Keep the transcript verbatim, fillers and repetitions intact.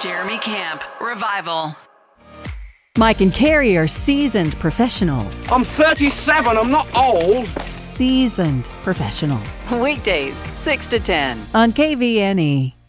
Jeremy Camp, Revival. Mike and Carrie are seasoned professionals. I'm thirty-seven, I'm not old. Seasoned professionals. Weekdays, six to ten. On K V N E.